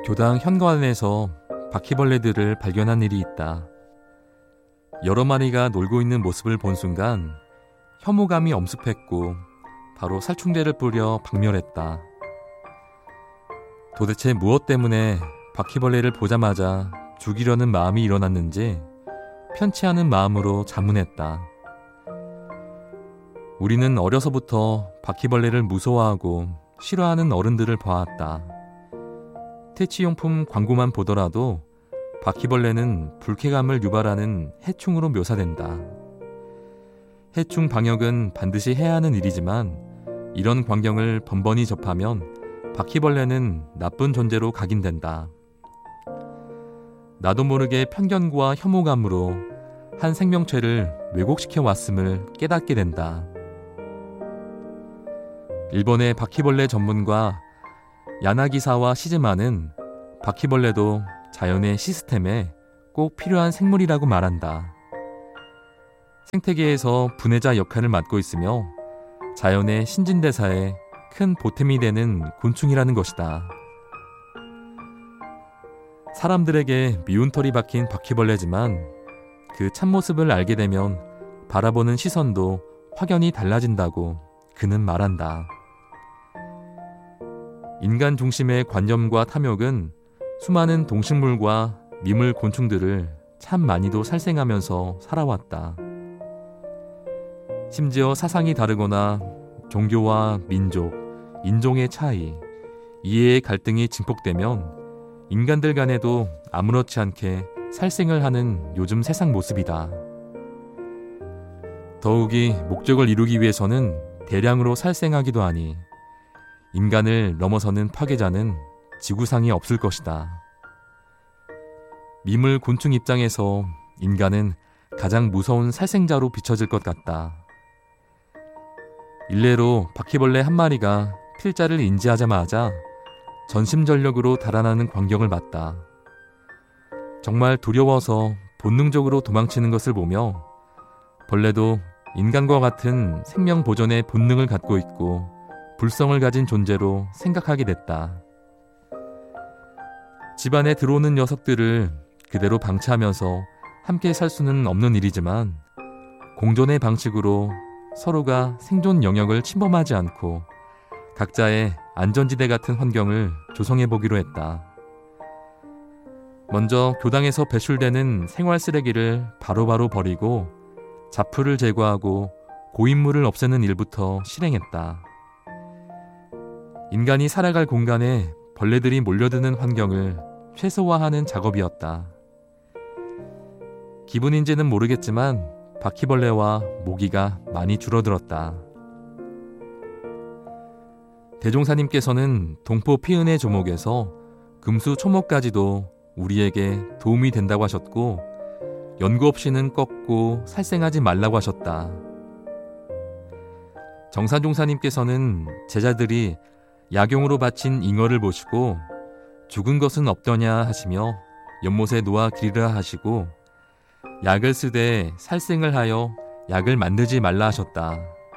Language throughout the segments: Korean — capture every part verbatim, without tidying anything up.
교당 현관에서 바퀴벌레들을 발견한 일이 있다. 여러 마리가 놀고 있는 모습을 본 순간 혐오감이 엄습했고 바로 살충제를 뿌려 박멸했다. 도대체 무엇 때문에 바퀴벌레를 보자마자 죽이려는 마음이 일어났는지 편치 않은 마음으로 자문했다. 우리는 어려서부터 바퀴벌레를 무서워하고 싫어하는 어른들을 봐왔다. 퇴치용품 광고만 보더라도 바퀴벌레는 불쾌감을 유발하는 해충으로 묘사된다. 해충 방역은 반드시 해야 하는 일이지만 이런 광경을 번번이 접하면 바퀴벌레는 나쁜 존재로 각인된다. 나도 모르게 편견과 혐오감으로 한 생명체를 왜곡시켜 왔음을 깨닫게 된다. 일본의 바퀴벌레 전문가 야나기사와 시즈마는 바퀴벌레도 자연의 시스템에 꼭 필요한 생물이라고 말한다. 생태계에서 분해자 역할을 맡고 있으며 자연의 신진대사에 큰 보탬이 되는 곤충이라는 것이다. 사람들에게 미운 털이 박힌 바퀴벌레지만 그 참모습을 알게 되면 바라보는 시선도 확연히 달라진다고 그는 말한다. 인간 중심의 관념과 탐욕은 수많은 동식물과 미물 곤충들을 참 많이도 살생하면서 살아왔다. 심지어 사상이 다르거나 종교와 민족, 인종의 차이, 이해의 갈등이 증폭되면 인간들 간에도 아무렇지 않게 살생을 하는 요즘 세상 모습이다. 더욱이 목적을 이루기 위해서는 대량으로 살생하기도 하니 인간을 넘어서는 파괴자는 지구상에 없을 것이다. 미물 곤충 입장에서 인간은 가장 무서운 살생자로 비춰질 것 같다. 일례로 바퀴벌레 한 마리가 필자를 인지하자마자 전심전력으로 달아나는 광경을 봤다. 정말 두려워서 본능적으로 도망치는 것을 보며 벌레도 인간과 같은 생명 보존의 본능을 갖고 있고 불성을 가진 존재로 생각하게 됐다. 집안에 들어오는 녀석들을 그대로 방치하면서 함께 살 수는 없는 일이지만 공존의 방식으로 서로가 생존 영역을 침범하지 않고 각자의 안전지대 같은 환경을 조성해 보기로 했다. 먼저 교당에서 배출되는 생활 쓰레기를 바로바로 버리고 잡풀을 제거하고 고인물을 없애는 일부터 실행했다. 인간이 살아갈 공간에 벌레들이 몰려드는 환경을 최소화하는 작업이었다. 기분인지는 모르겠지만 바퀴벌레와 모기가 많이 줄어들었다. 대종사님께서는 동포 피은의 조목에서 금수 초목까지도 우리에게 도움이 된다고 하셨고 연구 없이는 꺾고 살생하지 말라고 하셨다. 정산종사님께서는 제자들이 약용으로 바친 잉어를 보시고 죽은 것은 없더냐 하시며 연못에 놓아 기르라 하시고 약을 쓰되 살생을 하여 약을 만들지 말라 하셨다.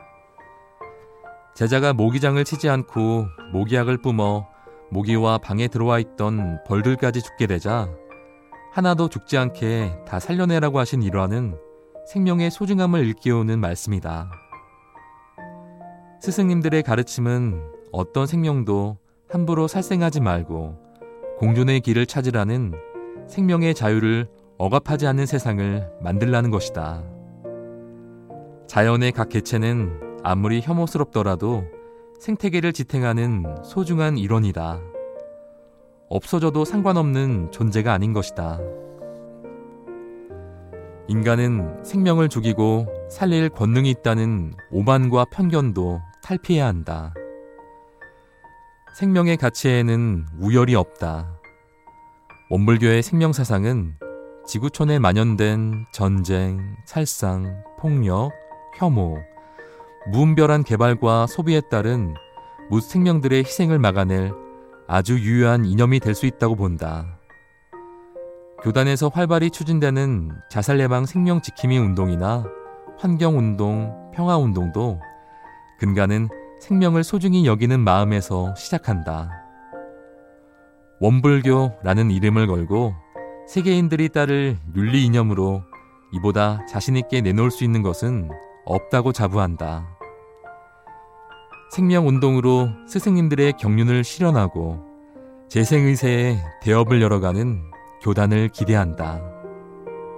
제자가 모기장을 치지 않고 모기약을 뿜어 모기와 방에 들어와 있던 벌들까지 죽게 되자 하나도 죽지 않게 다 살려내라고 하신 일화는 생명의 소중함을 일깨우는 말씀이다. 스승님들의 가르침은 어떤 생명도 함부로 살생하지 말고 공존의 길을 찾으라는 생명의 자유를 억압하지 않는 세상을 만들라는 것이다. 자연의 각 개체는 아무리 혐오스럽더라도 생태계를 지탱하는 소중한 일원이다. 없어져도 상관없는 존재가 아닌 것이다. 인간은 생명을 죽이고 살릴 권능이 있다는 오만과 편견도 탈피해야 한다. 생명의 가치에는 우열이 없다. 원불교의 생명사상은 지구촌에 만연된 전쟁, 살상, 폭력, 혐오, 무분별한 개발과 소비에 따른 무생명들의 희생을 막아낼 아주 유효한 이념이 될 수 있다고 본다. 교단에서 활발히 추진되는 자살 예방 생명 지킴이 운동이나 환경운동, 평화운동도 근간은 생명을 소중히 여기는 마음에서 시작한다. 원불교라는 이름을 걸고 세계인들이 따를 윤리 이념으로 이보다 자신있게 내놓을 수 있는 것은 없다고 자부한다. 생명운동으로 스승님들의 경륜을 실현하고 재생의세의 대업을 열어가는 교단을 기대한다.